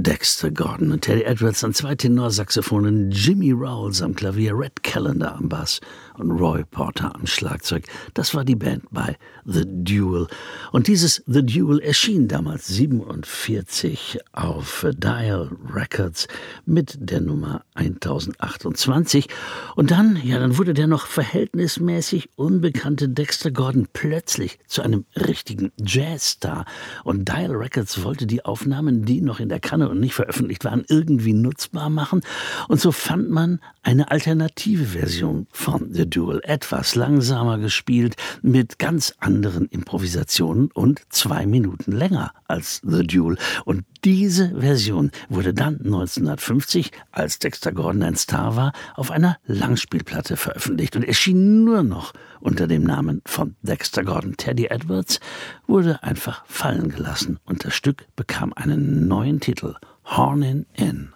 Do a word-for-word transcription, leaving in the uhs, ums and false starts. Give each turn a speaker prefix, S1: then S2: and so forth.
S1: Dexter Gordon und Teddy Edwards an zwei Tenorsaxophonen, Jimmy Rowles am Klavier, Red Callender am Bass und Roy Porter am Schlagzeug. Das war die Band bei The Duel. Und dieses The Duel erschien damals siebenundvierzig auf Dial Records mit der Nummer tausendachtundzwanzig. Und dann, ja, dann wurde der noch verhältnismäßig unbekannte Dexter Gordon plötzlich zu einem richtigen Jazzstar. Und Dial Records wollte die Aufnahmen, die noch in der Kanne und nicht veröffentlicht waren, irgendwie nutzbar machen. Und so fand man eine alternative Version von The Duel, etwas langsamer gespielt, mit ganz anderen Improvisationen und zwei Minuten länger als The Duel. Und diese Version wurde dann neunzehnhundertfünfzig, als Dexter Gordon ein Star war, auf einer Langspielplatte veröffentlicht und erschien nur noch unter dem Namen von Dexter Gordon. Teddy Edwards wurde einfach fallen gelassen und das Stück bekam einen neuen Titel, Hornin' In.